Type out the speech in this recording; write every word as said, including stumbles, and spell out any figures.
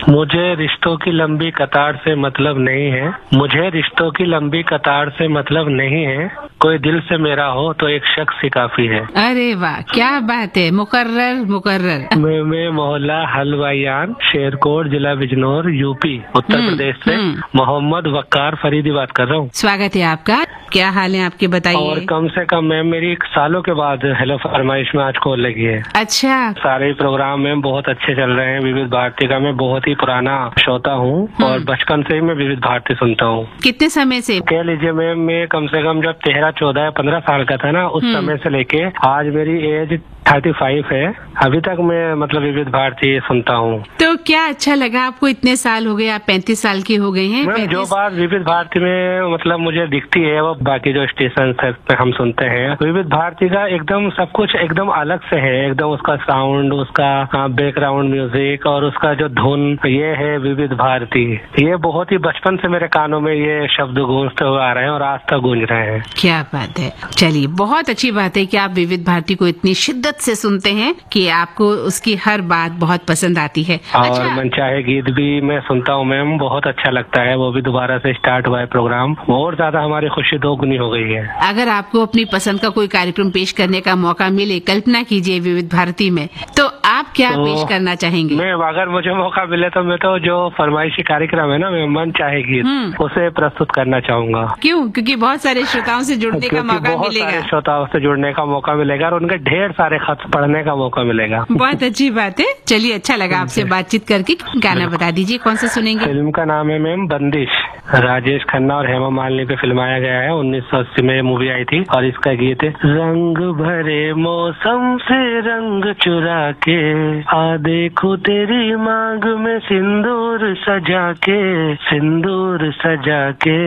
मुझे रिश्तों की लंबी कतार से मतलब नहीं है, मुझे रिश्तों की लंबी कतार से मतलब नहीं है, कोई दिल से मेरा हो तो एक शख्स ही काफी है। अरे वाह, क्या बात है, मुकर्रर मुकर्रर। मैं, मैं मोहल्ला हलवायान, शेरकोट, जिला बिजनौर, यूपी, उत्तर प्रदेश से मोहम्मद वक्कार फरीदी बात कर रहा हूँ। स्वागत है आपका, क्या हाल है आपके, बताइए। और कम से कम मैम मेरी सालों के बाद हेलो फरमाइश में आज कॉल लगी है। अच्छा। सारे प्रोग्राम में बहुत अच्छे चल रहे हैं। विविध भारती का मैं बहुत ही पुराना श्रोता हूँ और बचपन से ही मैं विविध भारती सुनता हूँ। कितने समय से? कह लीजिए मैम, मैं कम से कम जब तेरह चौदह या पंद्रह साल का था ना, उस समय से लेके आज मेरी एज थर्टी फाइव है, अभी तक मैं मतलब विविध भारती सुनता हूँ। तो क्या अच्छा लगा आपको? इतने साल हो गए, आप पैंतीस साल के हो गए हैं। मैम जो बात विविध भारती में मतलब मुझे दिखती है वो बाकी जो स्टेशन पे हम सुनते हैं, विविध भारती का एकदम सब कुछ एकदम अलग से है। एकदम उसका साउंड, उसका बैकग्राउंड म्यूजिक और उसका जो धुन, ये है विविध भारती। ये बहुत ही बचपन से मेरे कानों में ये शब्द गूंजते हुए आ रहे हैं और आज तक गूंज रहे हैं। क्या बात है। चलिए, बहुत अच्छी बात है कि आप विविध भारती को इतनी शिद्दत से सुनते हैं कि आपको उसकी हर बात बहुत पसंद आती है। और अच्छा। मनचाहे गीत भी मैं सुनता हूँ मैम, बहुत अच्छा लगता है। वो भी दोबारा से स्टार्ट हुआ है प्रोग्राम, और ज्यादा हमारी खुशी दोगुनी हो गई है। अगर आपको अपनी पसंद का कोई कार्यक्रम पेश करने का मौका मिले, कल्पना कीजिए विविध भारती में, तो आप क्या तो पेश करना चाहेंगे? मैं अगर मुझे मौका मिले तो मैं तो जो फरमाइशी कार्यक्रम है ना, मैं मन चाहे गीत, उसे प्रस्तुत करना चाहूंगा। क्यों? क्योंकि बहुत सारे श्रोताओं से जुड़ने का मौका बहुत मिलेगा। सारे श्रोताओं से जुड़ने का मौका मिलेगा और उनके ढेर सारे खत पढ़ने का मौका मिलेगा। बहुत अच्छी बात है। चलिए, अच्छा लगा आपसे बातचीत करके। गाना बता दीजिए, कौन सा सुनेंगे? फिल्म का नाम है मैम बंदिश, राजेश खन्ना और हेमा मालिनी पे फिल्माया गया है। उन्नीस सौ अस्सी में मूवी आई थी और इसका गीत है, रंग भरे मौसम से रंग चुरा के आ देखो तेरी मांग में सिंदूर सजा के, सिंदूर सजा के।